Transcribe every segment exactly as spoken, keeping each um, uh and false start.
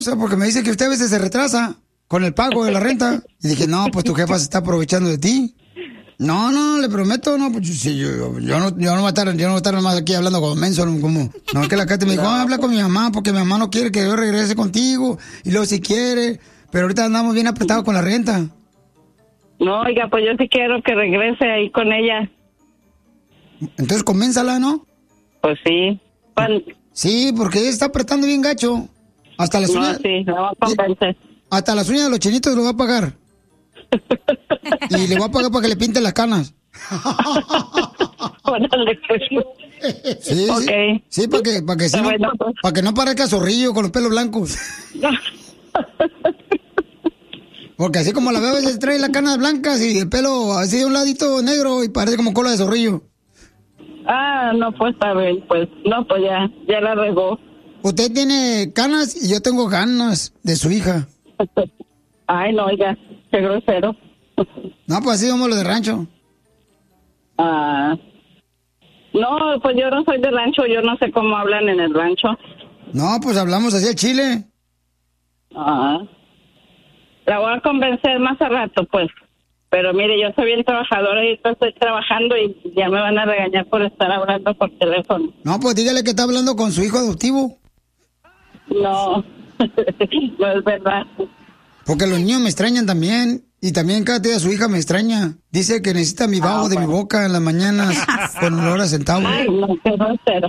O sea, porque me dice que usted a veces se retrasa con el pago de la renta. Y dije, no, pues tu jefa se está aprovechando de ti. No, no, le prometo, no, pues sí, yo, yo, yo no, yo no voy a estar, yo no voy a estar nomás aquí hablando con menso, como, no, que la Katy me dijo, ah, habla con mi mamá, porque mi mamá no quiere que yo regrese contigo, y luego si quiere, pero ahorita andamos bien apretados con la renta. No, oiga, pues yo sí quiero que regrese ahí con ella. Entonces, convénzala, ¿no? Pues sí. ¿Cuándo? Sí, porque ella está apretando bien gacho. Hasta las No, uñas. sí, la va a convencer. Hasta las uñas de los chinitos lo va a pagar. Y le voy a pagar para que le pinte las canas. Órale, pues. Sí, okay. sí, sí, para que, para que, sí, bueno, no, pues. para que no parezca zorrillo con los pelos blancos. Porque así como la veo, a veces trae las canas blancas y el pelo así de un ladito negro y parece como cola de zorrillo. Ah, no, pues está bien, pues. No, pues ya, ya la regó. Usted tiene canas y yo tengo ganas de su hija. Ay, no, oiga, qué grosero. No, pues así somos los de rancho. Ah. No, pues yo no soy de rancho, yo no sé cómo hablan en el rancho. No, pues hablamos así de Chile. Ah. La voy a convencer más a rato, pues. Pero mire, yo soy bien trabajadora y estoy trabajando y ya me van a regañar por estar hablando por teléfono. No, pues dígale que está hablando con su hijo adoptivo. No, no es verdad. Porque los niños me extrañan también. Y también cada día su hija me extraña. Dice que necesita mi vaho ah, de bueno. mi boca en las mañanas con olor a centavo. Ay, no, qué grosero.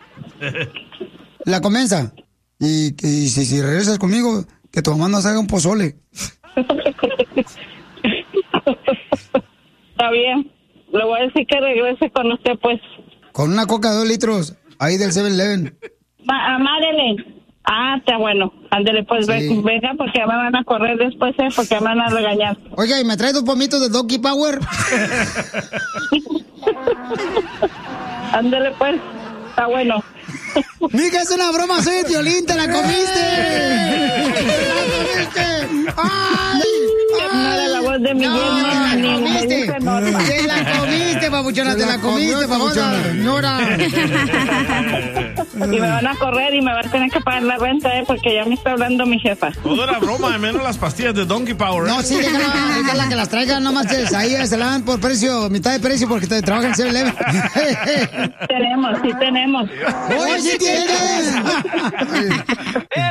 La comienza. Y, y si, si regresas conmigo, que tu mamá nos haga un pozole. Está bien. Le voy a decir que regrese con usted, pues. Con una coca de dos litros, ahí del seven eleven. Amárele. Ah, está bueno. Ándele, pues, sí. Venga, porque me van a correr después, ¿eh? Porque me van a regañar. Oiga, ¿y me trae dos pomitos de Donkey Power? Ándele, pues. Está bueno. Mija, es una broma, soy de Piolín, ¡te la comiste! ¡Te la comiste! ¡Ay! No era la voz de mi no, yerno, ni me dice nota. ¡Te la comiste, papuchona! ¡Te la comiste, papuchona! ¡Señora! Y me van a correr y me van a tener que pagar la renta, ¿eh? Porque ya me está hablando mi jefa. Todo era broma, menos las pastillas de Donkey Power. No, sí, déjala, déjala que las traiga, nomás es, ahí se la dan por precio, mitad de precio, porque te trabajan en seven eleven. Tenemos, sí tenemos. ¡Hoy sí tienes!